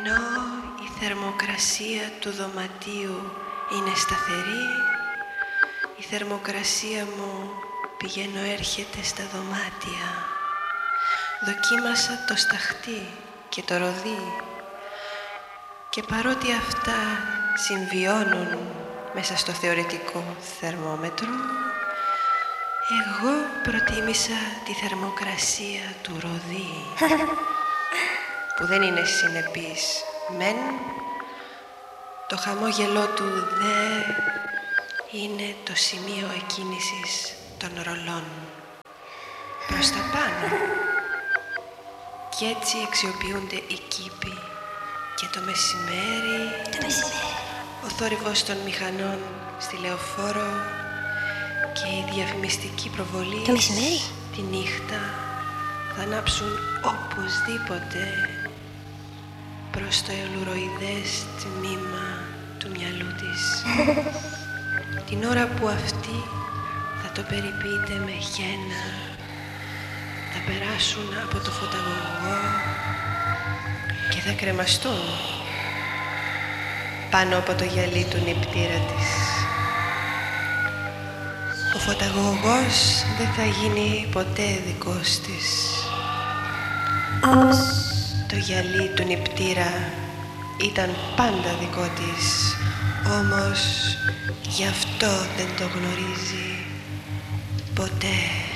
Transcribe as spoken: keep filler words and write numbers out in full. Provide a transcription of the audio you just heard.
Ενώ η θερμοκρασία του δωματίου είναι σταθερή, η θερμοκρασία μου πηγαίνω έρχεται στα δωμάτια. Δοκίμασα το σταχτί και το ροδί και παρότι αυτά συμβιώνουν μέσα στο θεωρητικό θερμόμετρο, εγώ προτίμησα τη θερμοκρασία του ροδί, που δεν είναι συνεπής μεν, το χαμόγελό του δε είναι το σημείο εκκίνησης των ρολών προς τα πάνω. Κι έτσι αξιοποιούνται οι κήποι και το μεσημέρι, Το μεσημέρι. ο θόρυβος των μηχανών στη λεωφόρο και η διαφημιστική προβολή Το μεσημέρι. τη νύχτα θα ανάψουν οπωσδήποτε προς το ελουροειδές τμήμα του μυαλού της. Την ώρα που αυτή θα το περιποιείται με χένα, θα περάσουν από το φωταγωγό και θα κρεμαστούν πάνω από το γυαλί του νηπτήρα της. Ο φωταγωγός δεν θα γίνει ποτέ δικός της. Όμως Το γυαλί του νηπτήρα ήταν πάντα δικό της, όμως γι' αυτό δεν το γνωρίζει ποτέ.